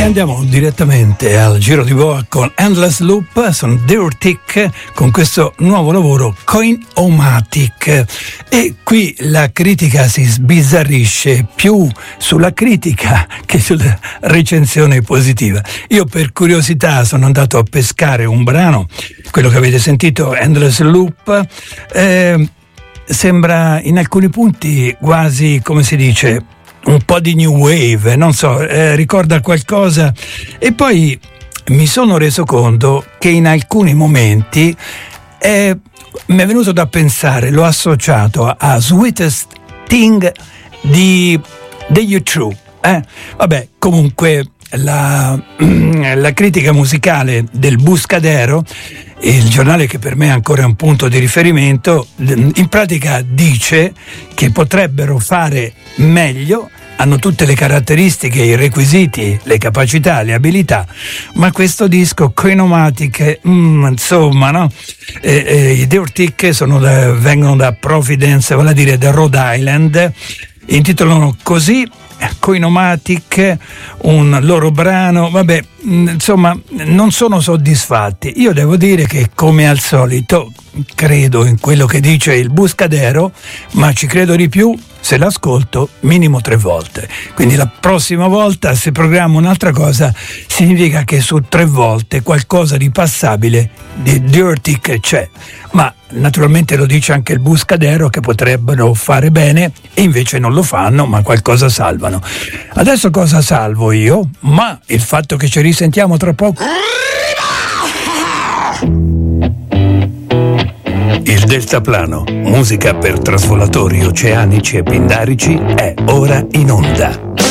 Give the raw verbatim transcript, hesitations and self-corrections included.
andiamo direttamente al giro di boa con Endless Loop. Sono Dirtic con questo nuovo lavoro Coin-O-Matic, e qui la critica si sbizzarrisce più sulla critica che sulla recensione positiva. Io per curiosità sono andato a pescare un brano, quello che avete sentito, Endless Loop. eh, sembra in alcuni punti quasi, come si dice, un po' di new wave, non so, eh, ricorda qualcosa. E poi mi sono reso conto che in alcuni momenti eh, mi è venuto da pensare, l'ho associato a Sweetest Thing di degli U due. Eh? Vabbè, comunque la, la critica musicale del Buscadero, il giornale che per me è ancora un punto di riferimento, in pratica dice che potrebbero fare meglio, hanno tutte le caratteristiche, i requisiti, le capacità, le abilità, ma questo disco Coin-O-Matic, mm, insomma, no? Eh, eh, i Dirtic sono da, vengono da Providence, vale a dire da Rhode Island, intitolano così Coin-O-Matic un loro brano. Vabbè, insomma, non sono soddisfatti. Io devo dire che, come al solito, credo in quello che dice il Buscadero, ma ci credo di più se l'ascolto minimo tre volte. Quindi la prossima volta, se programmo un'altra cosa, significa che su tre volte qualcosa di passabile di Dirtic c'è. Ma naturalmente lo dice anche il Buscadero, che potrebbero fare bene e invece non lo fanno, ma qualcosa salvano. Adesso cosa salvo io? Ma il fatto che ci risentiamo tra poco. Il deltaplano, musica per trasvolatori oceanici e pindarici, è ora in onda.